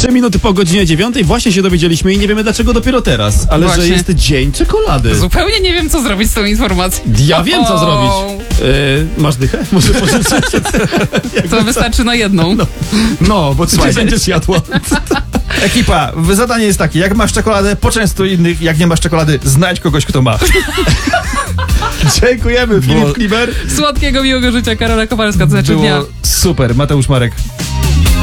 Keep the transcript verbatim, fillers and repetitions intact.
Trzy minuty po godzinie dziewiątej właśnie się dowiedzieliśmy i nie wiemy dlaczego dopiero teraz, ale Właśnie. że jest dzień czekolady. Zupełnie nie wiem, co zrobić z tą informacją. Ja wiem, co O. zrobić. E, masz dychę? Może pożyczyć? To wystarczy na jedną. No, no bo ty Słuchaj. będziesz jadła. Ekipa, zadanie jest takie, jak masz czekoladę, poczęstuj innych, jak nie masz czekolady, znajdź kogoś, kto ma. Dziękujemy, Filip Bo- Kliber. Słodkiego, miłego życia, Karola Kowalska, to znaczy dnia. Było super, Mateusz Marek.